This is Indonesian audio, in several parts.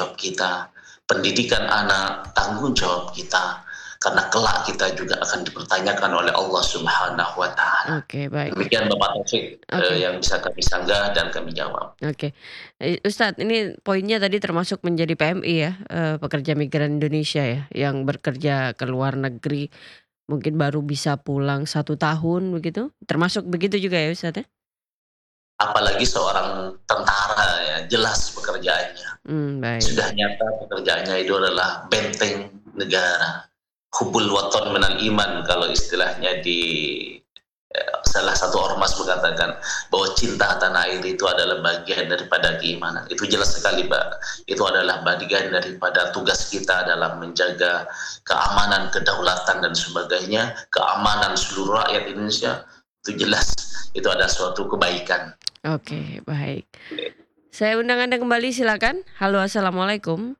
jawab kita. Pendidikan anak tanggung jawab kita. Karena kelak kita juga akan dipertanyakan oleh Allah Subhanahu wa taala. Oke, baik. Demikian Bapak Taufik, Oke. yang bisa kami sanggah dan kami jawab. Oke. Ustadz, ini poinnya tadi termasuk menjadi PMI ya, pekerja migran Indonesia ya, yang bekerja ke luar negeri, mungkin baru bisa pulang 1 tahun begitu? Termasuk begitu juga ya Ustadz ya? Apalagi seorang tentara ya, jelas pekerjaannya. Baik. Sudah nyata pekerjaannya itu adalah benteng negara. Hubbul waton minal iman kalau istilahnya di salah satu ormas mengatakan bahwa cinta tanah air itu adalah bagian daripada keimanan. Itu jelas sekali, Pak. Itu adalah bagian daripada tugas kita dalam menjaga keamanan, kedaulatan dan sebagainya, keamanan seluruh rakyat Indonesia. Itu jelas, itu adalah suatu kebaikan. Oke, baik. Saya undang Anda kembali, silakan. Halo, assalamualaikum.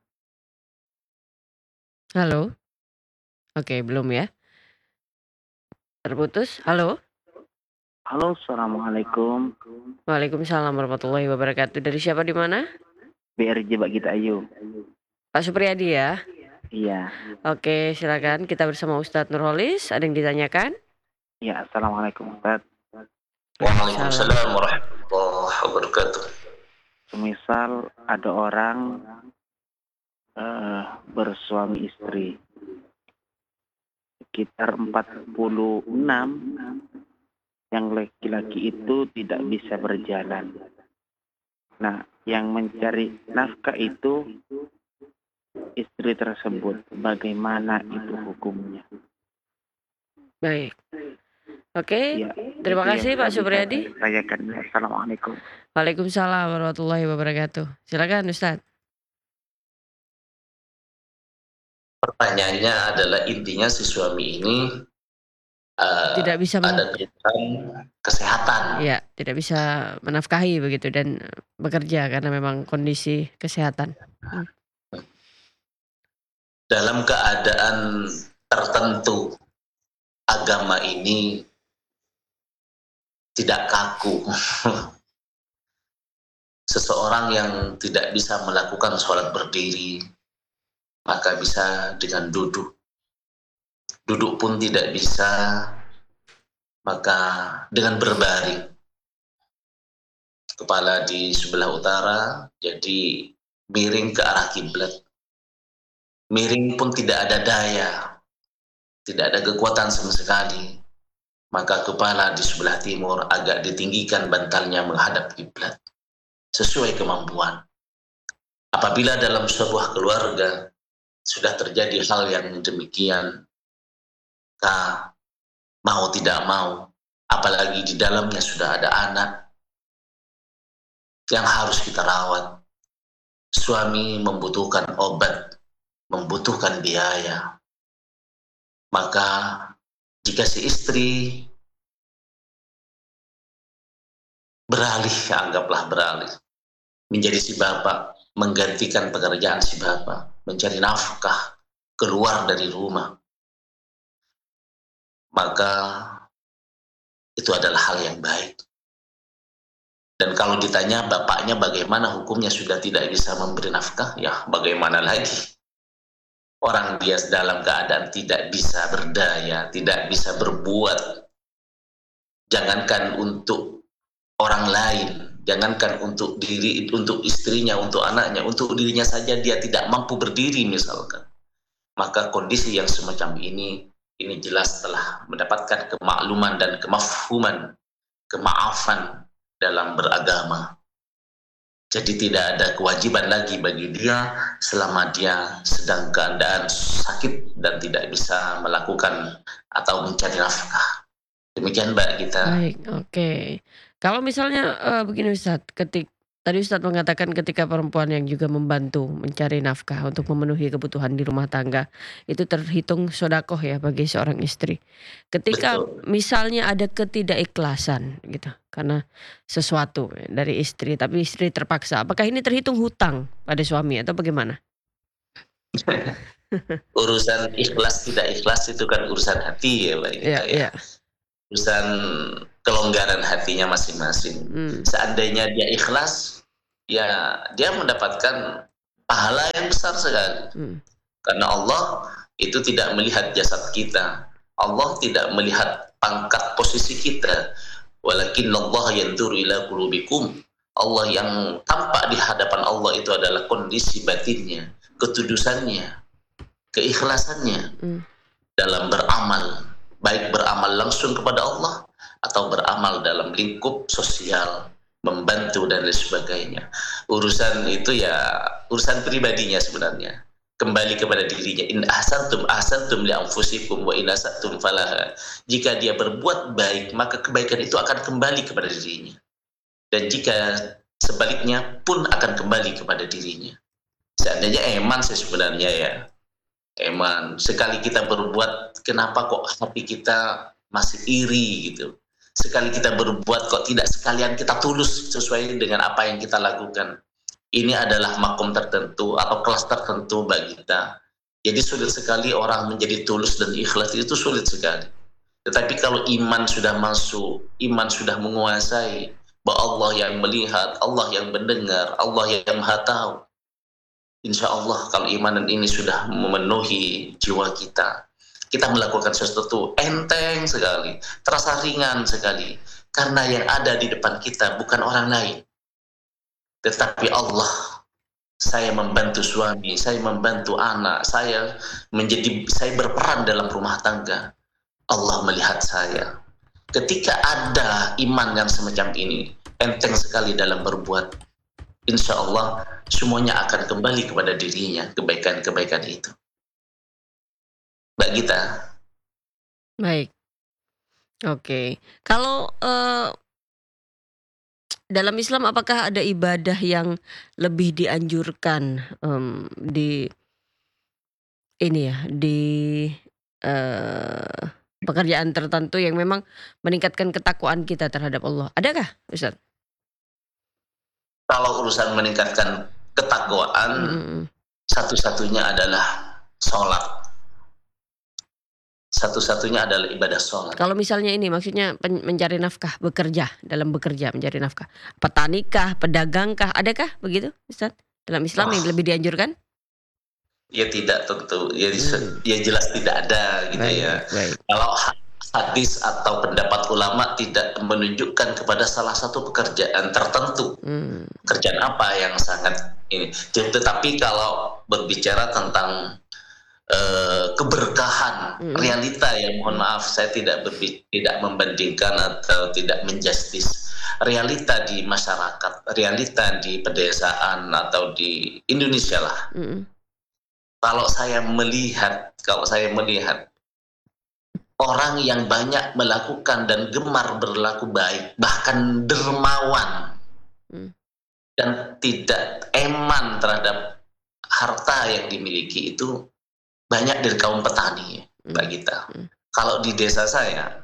Halo. Oke, belum ya? Terputus. Halo. Halo, assalamualaikum. Waalaikumsalam warahmatullahi wabarakatuh. Dari siapa di mana? BRJ Pak Gita Ayu. Pak Supriyadi ya? Iya. Oke, silakan. Kita bersama Ustadz Nurholis. Ada yang ditanyakan? Ya, assalamualaikum Ustadz. Waalaikumsalam warahmatullahi wabarakatuh. Semisal ada orang bersuami istri, sekitar 46, yang laki-laki itu tidak bisa berjalan. Nah, yang mencari nafkah itu istri tersebut. Bagaimana itu hukumnya? Baik. Oke, Ya, terima kasih Pak Supriyadi. Assalamualaikum. Waalaikumsalam warahmatullahi wabarakatuh. Silakan Ustadz. Pertanyaannya adalah intinya si suami ini tidak bisa ada kebutuhan kesehatan. Ya, tidak bisa menafkahi begitu dan bekerja karena memang kondisi kesehatan. Dalam keadaan tertentu, agama ini tidak kaku. Seseorang yang tidak bisa melakukan sholat berdiri, maka bisa dengan duduk. Duduk pun tidak bisa, maka dengan berbaring. Kepala di sebelah utara, jadi miring ke arah kiblat. Miring pun tidak ada daya, tidak ada kekuatan sama sekali. Maka kepala di sebelah timur agak ditinggikan bantalnya menghadap kiblat. Sesuai kemampuan. Apabila dalam sebuah keluarga sudah terjadi hal yang demikian, mau tidak mau, apalagi di dalamnya sudah ada anak yang harus kita rawat. Suami membutuhkan obat, membutuhkan biaya. Maka jika si istri beralih, anggaplah beralih, menjadi si bapak, menggantikan pekerjaan si bapak, mencari nafkah, keluar dari rumah, maka itu adalah hal yang baik. Dan kalau ditanya bapaknya bagaimana hukumnya sudah tidak bisa memberi nafkah, ya bagaimana lagi? Orang dia dalam keadaan tidak bisa berdaya, tidak bisa berbuat. Jangankan untuk orang lain, jangankan untuk diri, untuk istrinya, untuk anaknya, untuk dirinya saja dia tidak mampu berdiri misalkan. Maka kondisi yang semacam ini jelas telah mendapatkan kemakluman dan kemafhuman, kemaafan dalam beragama. Jadi tidak ada kewajiban lagi bagi dia selama dia sedang keadaan sakit dan tidak bisa melakukan atau mencari nafkah. Demikian Mbak Gita. Baik, oke. Kalau misalnya begini Ustadz, tadi Ustadz mengatakan ketika perempuan yang juga membantu mencari nafkah untuk memenuhi kebutuhan di rumah tangga, itu terhitung sodakoh ya bagi seorang istri. Ketika misalnya ada ketidakikhlasan gitu, karena sesuatu dari istri, tapi istri terpaksa, apakah ini terhitung hutang pada suami atau bagaimana? Urusan ikhlas tidak ikhlas itu kan urusan hati ya Mbak Gita ya. Urusan kelonggaran hatinya masing-masing. Seandainya dia ikhlas, ya dia mendapatkan pahala yang besar sekali. Karena Allah itu tidak melihat jasad kita. Allah tidak melihat pangkat posisi kita. Walakinnallaha yanzuru ila qulubikum. Allah yang tampak di hadapan Allah itu adalah kondisi batinnya, ketudusannya, keikhlasannya dalam beramal, baik beramal langsung kepada Allah atau beramal dalam lingkup sosial, membantu dan lain sebagainya. Urusan itu ya urusan pribadinya sebenarnya. Kembali kepada dirinya. In ahsantum li anfusikum wa in asatum falaha. Jika dia berbuat baik, maka kebaikan itu akan kembali kepada dirinya. Dan jika sebaliknya pun akan kembali kepada dirinya. Seandainya eman sih sebenarnya ya. Eman. Sekali kita berbuat, kenapa kok hati kita masih iri gitu. Sekali kita berbuat kok tidak sekalian kita tulus sesuai dengan apa yang kita lakukan. Ini adalah makom tertentu atau kelas tertentu bagi kita. Jadi sulit sekali orang menjadi tulus dan ikhlas, itu sulit sekali. Tetapi kalau iman sudah masuk, iman sudah menguasai, bahwa Allah yang melihat, Allah yang mendengar, Allah yang maha tahu. Insya Allah kalau iman ini sudah memenuhi jiwa kita, kita melakukan sesuatu enteng sekali, terasa ringan sekali. Karena yang ada di depan kita bukan orang lain, tetapi Allah. Saya membantu suami, saya membantu anak, saya berperan dalam rumah tangga. Allah melihat saya. Ketika ada iman yang semacam ini, enteng sekali dalam berbuat, insya Allah semuanya akan kembali kepada dirinya, kebaikan-kebaikan itu. Mbak Gita. Baik. Oke. Kalau dalam Islam apakah ada ibadah yang lebih dianjurkan di pekerjaan tertentu yang memang meningkatkan ketakwaan kita terhadap Allah? Adakah, Ustaz? Kalau urusan meningkatkan ketakwaan, satu-satunya adalah sholat. Satu-satunya adalah ibadah sholat. Kalau misalnya ini maksudnya mencari nafkah, dalam bekerja mencari nafkah. Petanikah, pedagangkah, adakah begitu Ustaz? Dalam Islam yang lebih dianjurkan? Ya tidak tentu, ya jelas tidak ada gitu ya. Kalau hadis atau pendapat ulama tidak menunjukkan kepada salah satu pekerjaan tertentu. Pekerjaan apa yang sangat ini. Tetapi kalau berbicara tentang keberkahan, realita yang mohon maaf saya tidak membandingkan atau tidak menjustis realita di masyarakat, realita di pedesaan atau di Indonesia lah. Kalau saya melihat orang yang banyak melakukan dan gemar berlaku baik, bahkan dermawan dan tidak eman terhadap harta yang dimiliki, itu banyak dari kaum petani, Mbak Gita. Kalau di desa saya,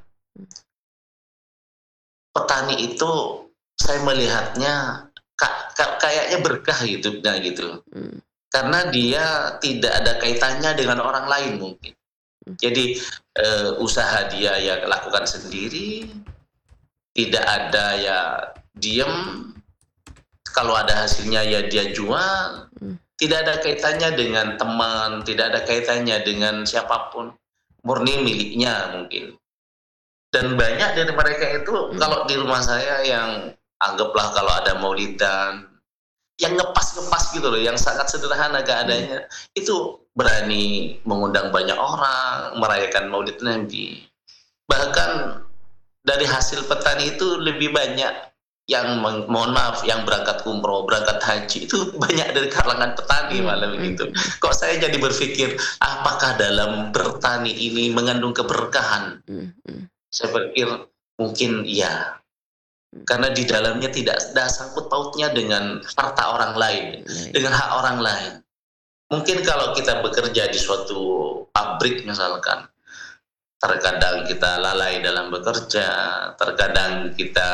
petani itu saya melihatnya kayaknya berkah hidupnya gitu. Karena dia tidak ada kaitannya dengan orang lain mungkin. Jadi usaha dia ya lakukan sendiri, tidak ada ya diem. Kalau ada hasilnya ya dia jual. Tidak ada kaitannya dengan teman, tidak ada kaitannya dengan siapapun, murni miliknya mungkin. Dan banyak dari mereka itu kalau di rumah saya yang anggaplah kalau ada maulidan, yang ngepas gitu loh, yang sangat sederhana keadaannya, itu berani mengundang banyak orang, merayakan maulid Nabi. Bahkan dari hasil petani itu lebih banyak yang mohon maaf yang berangkat umroh, berangkat haji itu banyak dari kalangan petani malah begitu. Kok saya jadi berpikir apakah dalam bertani ini mengandung keberkahan? Saya pikir mungkin ya, karena di dalamnya tidak ada sangkut pautnya dengan harta orang lain, dengan hak orang lain. Mungkin kalau kita bekerja di suatu pabrik misalkan, terkadang kita lalai dalam bekerja, terkadang kita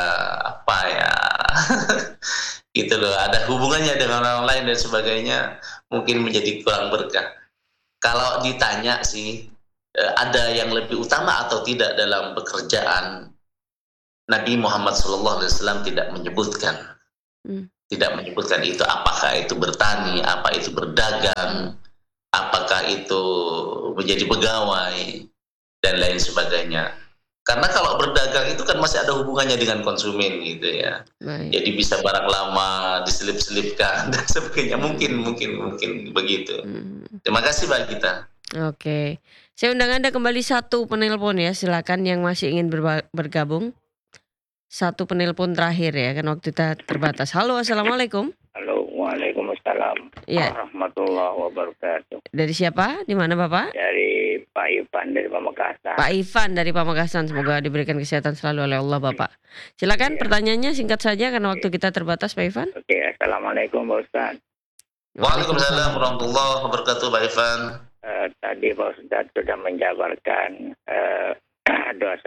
gitu loh, ada hubungannya dengan orang lain dan sebagainya, mungkin menjadi kurang berkah. Kalau ditanya sih, ada yang lebih utama atau tidak dalam pekerjaan, Nabi Muhammad SAW tidak menyebutkan. Tidak menyebutkan itu, apakah itu bertani, apa itu berdagang, apakah itu menjadi pegawai, dan lain sebagainya. Karena kalau berdagang itu kan masih ada hubungannya dengan konsumen gitu ya. Baik. Jadi bisa barang lama diselip-selipkan dan sebagainya. Mungkin begitu. Terima kasih Mbak Gita. Oke. Saya undang Anda kembali satu penelpon ya, silakan yang masih ingin bergabung. Satu penelpon terakhir ya, kan waktu kita terbatas. Halo, assalamualaikum. Halo, waalaikumsalam Ya. warahmatullahi wabarakatuh. Dari siapa? Di mana Bapak? Dari Pak Ivan dari Pamekasan. Pak Ivan dari Pamekasan. Semoga diberikan kesehatan selalu oleh Allah Bapak. Silakan Iya. pertanyaannya singkat saja karena waktu kita terbatas Pak Ivan. Oke, assalamualaikum Pak Ustaz. Waalaikumsalam warahmatullahi wabarakatuh Pak Ivan. Tadi Pak Ustaz sudah menjabarkan dosa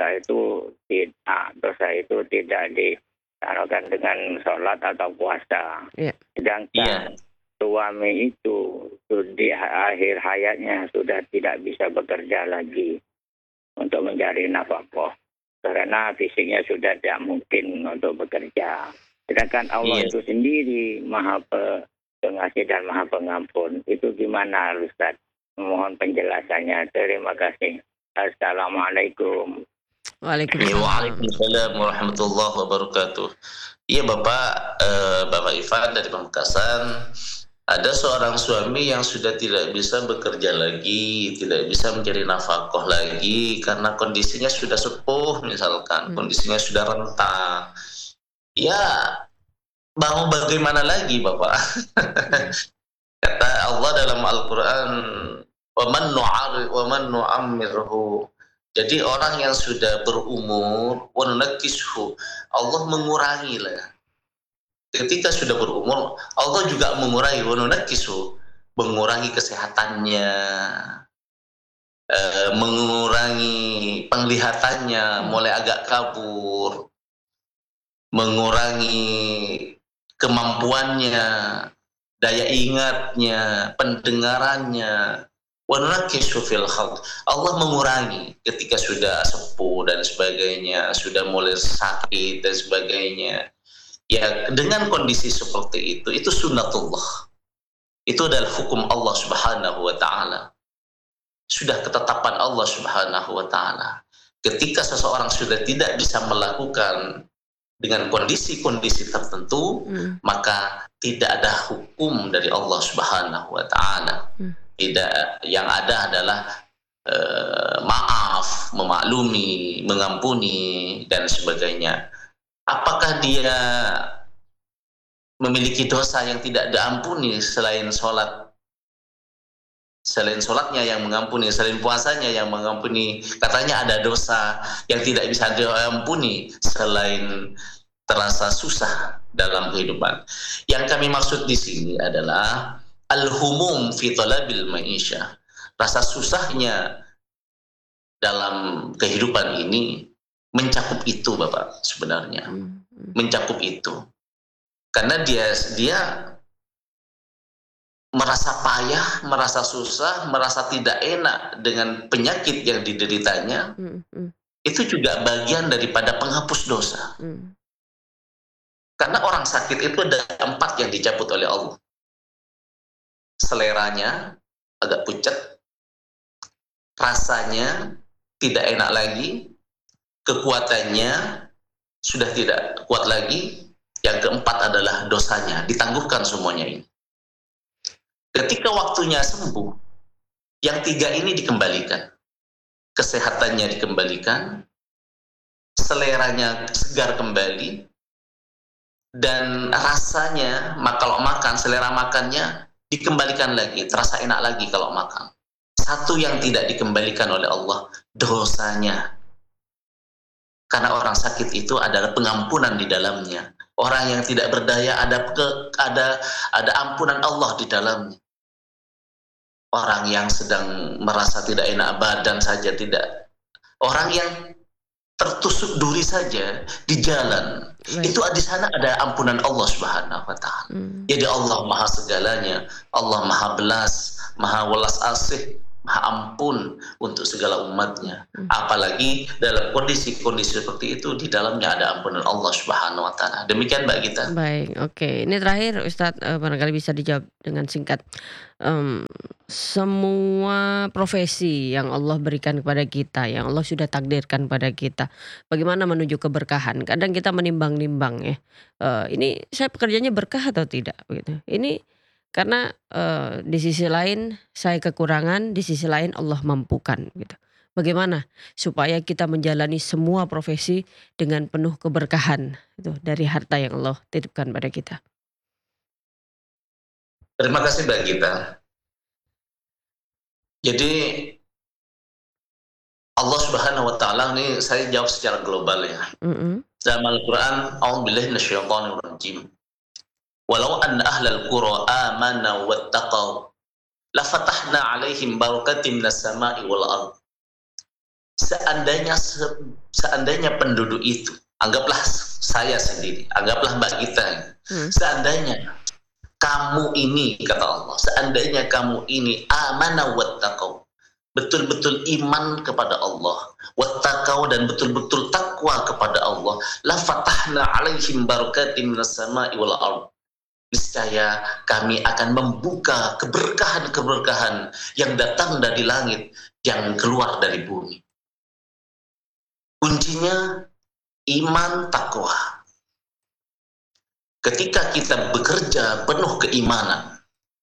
itu tidak ditaruhkan dengan sholat atau puasa. Iya. Sedangkan suami itu di akhir hayatnya sudah tidak bisa bekerja lagi untuk mencari nafkah karena fisiknya sudah tidak mungkin untuk bekerja. Sedangkan Allah itu sendiri Maha Pengasih dan Maha Pengampun. Itu gimana Ustaz? Mohon penjelasannya. Terima kasih. Assalamualaikum. Waalaikumsalam. Waalaikumsalam warahmatullahi wabarakatuh. Iya Bapak Ivan dari Pamekasan. Ada seorang suami yang sudah tidak bisa bekerja lagi, tidak bisa mencari nafkah lagi karena kondisinya sudah sepuh misalkan, kondisinya sudah renta. Ya, mau bagaimana lagi Bapak? Kata Allah dalam Al-Quran, wa man nu'ammirhu. Jadi orang yang sudah berumur, wa nunakishu, Allah mengurangi lah. Ketika sudah berumur, Allah juga mengurangi, wa nunakishu, mengurangi kesehatannya, mengurangi penglihatannya, mulai agak kabur, mengurangi kemampuannya, daya ingatnya, pendengarannya. Allah mengurangi ketika sudah sepuh dan sebagainya, sudah mulai sakit dan sebagainya. Ya, dengan kondisi seperti itu sunnatullah. Itu adalah hukum Allah Subhanahu wa taala. Sudah ketetapan Allah Subhanahu wa taala. Ketika seseorang sudah tidak bisa melakukan dengan kondisi-kondisi tertentu, maka tidak ada hukum dari Allah Subhanahu wa taala. Tidak, yang ada adalah maaf, memaklumi, mengampuni dan sebagainya. Apakah dia memiliki dosa yang tidak diampuni selain sholat? Selain sholatnya yang mengampuni, selain puasanya yang mengampuni, katanya ada dosa yang tidak bisa diampuni selain terasa susah dalam kehidupan. Yang kami maksud di sini adalah al-humum fi talabil ma'isyah. Rasa susahnya dalam kehidupan ini mencakup itu Bapak sebenarnya. Mencakup itu. Karena dia merasa payah, merasa susah, merasa tidak enak dengan penyakit yang dideritanya. Itu juga bagian daripada penghapus dosa. Karena orang sakit itu ada 4 yang dicabut oleh Allah. Seleranya agak pucat, rasanya tidak enak lagi, kekuatannya sudah tidak kuat lagi, yang keempat adalah dosanya, ditangguhkan semuanya ini. Ketika waktunya sembuh, yang 3 ini dikembalikan. Kesehatannya dikembalikan, seleranya segar kembali, dan rasanya, kalau makan, selera makannya dikembalikan lagi, terasa enak lagi kalau makan. Satu yang tidak dikembalikan oleh Allah, dosanya. Karena orang sakit itu adalah pengampunan di dalamnya. Orang yang tidak berdaya ada ampunan Allah di dalamnya. Orang yang sedang merasa tidak enak badan saja tidak. Orang yang tertusuk duri saja di jalan, itu di sana ada ampunan Allah Subhanahu wa taala. Jadi Allah Maha segalanya, Allah Maha belas, Maha welas asih, maha ampun untuk segala umatnya. Apalagi dalam kondisi-kondisi seperti itu, di dalamnya ada ampunan Allah Subhanahu wa Ta'ala. Demikian Mbak Gita. Baik, oke. Ini terakhir Ustadz, barangkali bisa dijawab dengan singkat. Semua profesi yang Allah berikan kepada kita, yang Allah sudah takdirkan pada kita, bagaimana menuju keberkahan? Kadang kita menimbang-nimbang ya, ini saya pekerjaannya berkah atau tidak begitu. Ini karena, di sisi lain saya kekurangan, di sisi lain Allah mampukan gitu. Bagaimana supaya kita menjalani semua profesi dengan penuh keberkahan itu dari harta yang Allah titipkan pada kita? Terima kasih Mbak Gita. Jadi Allah Subhanahu wa Ta'ala ini saya jawab secara global ya. Dalam Al-Qur'an, a'udzubillahi minasyaitonir rajim. Walau anna ahlal qura amanu wattaqau la fatahna 'alaihim barakatim minas sama'i wal ardh. Seandainya penduduk itu, anggaplah saya sendiri, anggaplah Mbak Gita, seandainya kamu ini, kata Allah, seandainya kamu ini amana wattaqau, betul-betul iman kepada Allah, wattaqau, dan betul-betul takwa kepada Allah, la fatahna 'alaihim barakatim minas sama'i wal ardh. Niscaya kami akan membuka keberkahan-keberkahan yang datang dari langit, yang keluar dari bumi. Kuncinya iman takwa. Ketika kita bekerja penuh keimanan,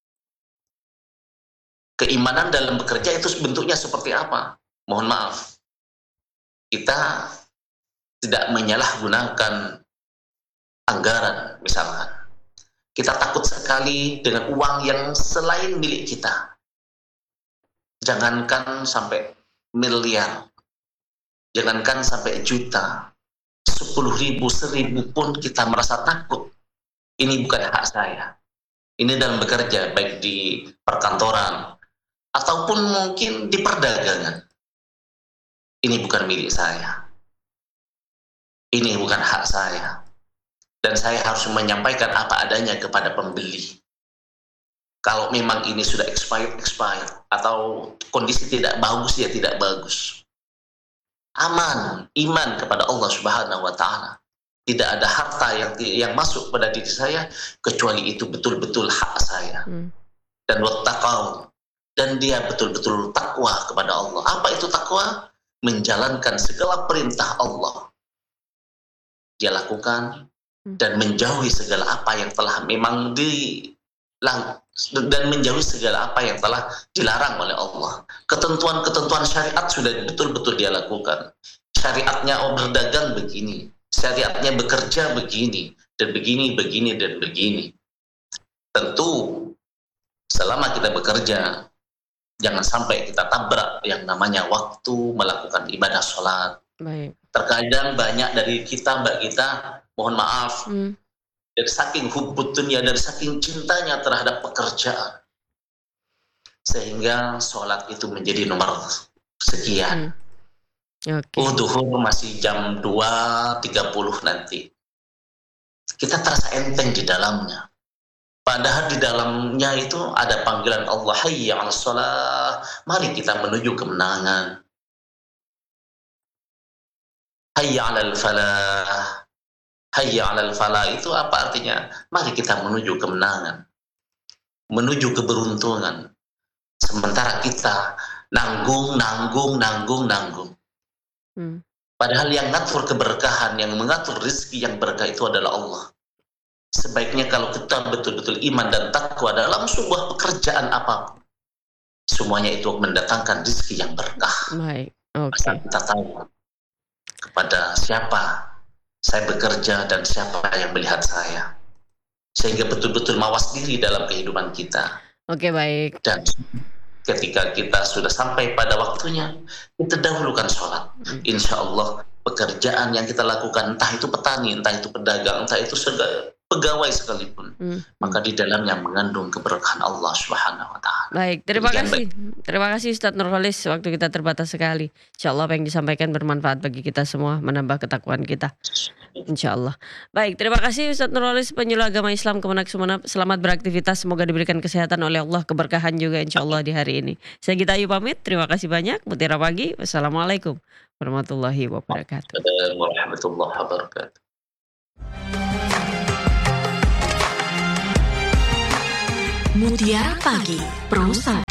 keimanan dalam bekerja itu bentuknya seperti apa? Mohon maaf, kita tidak menyalahgunakan anggaran misalkan. Kita takut sekali dengan uang yang selain milik kita. Jangankan sampai miliar, jangankan sampai juta, 10.000, 1.000 pun kita merasa takut. Ini bukan hak saya. Ini dalam bekerja, baik di perkantoran, ataupun mungkin di perdagangan. Ini bukan milik saya. Ini bukan hak saya. Dan saya harus menyampaikan apa adanya kepada pembeli. Kalau memang ini sudah expired, atau kondisi tidak bagus, ya tidak bagus. Aman, iman kepada Allah Subhanahu wa Ta'ala. Tidak ada harta yang masuk pada diri saya kecuali itu betul-betul hak saya. Dan wattaqau, dan dia betul-betul takwa kepada Allah. Apa itu takwa? Menjalankan segala perintah Allah. Dia lakukan dan menjauhi segala apa yang telah memang dan menjauhi segala apa yang telah dilarang oleh Allah. Ketentuan-ketentuan syariat sudah betul-betul dia lakukan. Syariatnya berdagang begini, syariatnya bekerja begini, dan begini, begini, dan begini. Tentu selama kita bekerja, jangan sampai kita tabrak yang namanya waktu melakukan ibadah sholat. Baik. Terkadang banyak dari kita, Mbak Gita, mohon maaf, dari saking hubbutunya, dari saking cintanya terhadap pekerjaan, sehingga sholat itu menjadi nomor sekian. Duhur masih jam 2.30 nanti. Kita terasa enteng di dalamnya. Padahal di dalamnya itu ada panggilan Allah, hayya 'alas shalah, mari kita menuju kemenangan. Hayya 'alal falah. Hayya 'alal falah itu apa artinya? Mari kita menuju kemenangan, menuju keberuntungan. Sementara kita nanggung. Padahal yang ngatur keberkahan, yang mengatur rezeki yang berkah itu adalah Allah. Sebaiknya kalau kita betul-betul iman dan takwa dalam sebuah pekerjaan apapun, semuanya itu mendatangkan rezeki yang berkah. Baik, Asal kita tahu kepada siapa saya bekerja dan siapa yang melihat saya, sehingga betul-betul mawas diri dalam kehidupan kita. Oke, baik. Dan ketika kita sudah sampai pada waktunya, kita dahulukan sholat. Insya Allah pekerjaan yang kita lakukan, entah itu petani, entah itu pedagang, entah itu pegawai sekalipun, maka di dalamnya mengandung keberkahan Allah Subhanahu wa Ta'ala. Baik, terima Demikian, kasih. Terima kasih Ustadz Nurholis, waktu kita terbatas sekali. Insya Allah apa yang disampaikan bermanfaat bagi kita semua, menambah ketakwaan kita. Insya Allah. Baik, terima kasih Ustadz Nurholis, penyuluh agama Islam Kemenak Sumeneb. Selamat beraktivitas, semoga diberikan kesehatan oleh Allah, keberkahan juga insya Allah di hari ini. Saya Gita Ayu pamit, terima kasih banyak. Mutiara Pagi, wassalamualaikum warahmatullahi wabarakatuh. Assalamualaikum warahmatullahi wabarakatuh. Mutiara Pagi Pro 1.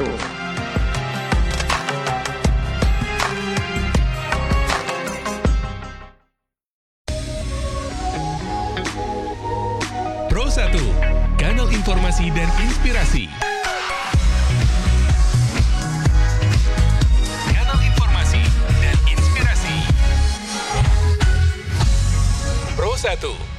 Pro 1, kanal informasi dan inspirasi. Kanal informasi dan inspirasi. Pro 1.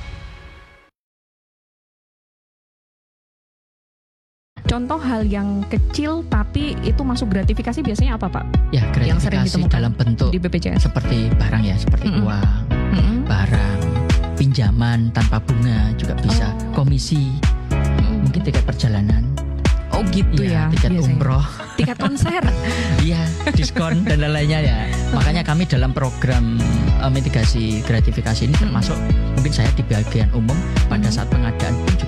Contoh hal yang kecil tapi itu masuk gratifikasi biasanya apa, Pak? Ya, Yang sering gratifikasi ditemukan dalam bentuk di BPJS. seperti barang ya, seperti uang, barang, pinjaman tanpa bunga juga bisa, komisi, mungkin tiket perjalanan, Oh gitu ya, tiket biasanya. umroh, Tiket konser. iya, diskon dan lain-lainnya ya. Makanya kami dalam program mitigasi gratifikasi ini termasuk mungkin saya di bagian umum pada saat pengadaan pun juga